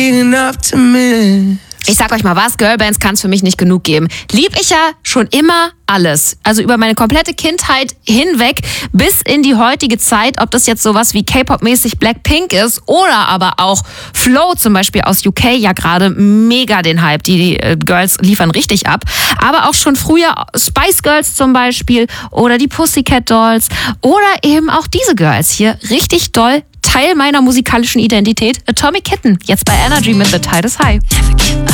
Ich sag euch mal was, Girlbands kann es für mich nicht genug geben. Lieb ich ja schon immer alles. Also über meine komplette Kindheit hinweg bis in die heutige Zeit, ob das jetzt sowas wie K-Pop-mäßig Blackpink ist oder aber auch Flow zum Beispiel aus UK, ja gerade mega den Hype. Die Girls liefern richtig ab. Aber auch schon früher Spice Girls zum Beispiel oder die Pussycat Dolls oder eben auch diese Girls hier. Richtig doll Teil meiner musikalischen Identität. Atomic Kitten, jetzt bei Energy mit The Tide is High.